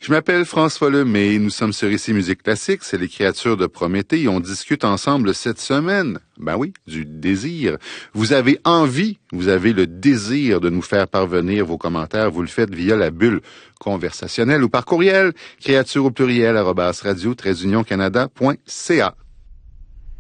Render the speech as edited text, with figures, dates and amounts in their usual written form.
Je m'appelle François Lemay, nous sommes sur Ici Musique Classique, c'est les créatures de Prométhée et on discute ensemble cette semaine, ben oui, du désir. Vous avez envie, vous avez le désir de nous faire parvenir vos commentaires, vous le faites via la bulle conversationnelle ou par courriel, créature au pluriel, @radio-canada.ca.